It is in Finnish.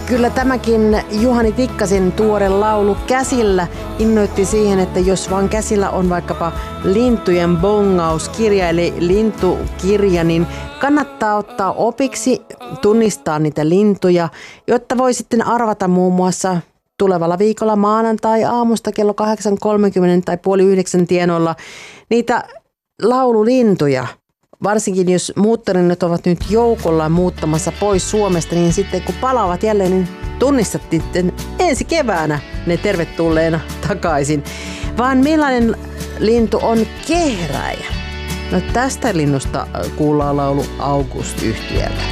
Kyllä tämäkin Juhani Tikkasen tuore laulu Käsillä innoitti siihen, että jos vaan käsillä on vaikkapa lintujen bongauskirja eli lintukirja, niin kannattaa ottaa opiksi, tunnistaa niitä lintuja, jotta voi sitten arvata muun muassa tulevalla viikolla maanantai-aamusta kello 8.30 tai 8:30 tienoilla niitä laululintuja. Varsinkin jos muuttarinnot ovat nyt joukolla muuttamassa pois Suomesta, niin sitten kun palaavat jälleen, niin tunnistat ensi keväänä ne tervetulleena takaisin. Vaan millainen lintu on kehräjä? No tästä linnusta kuullaan laulu August-yhtiöltä.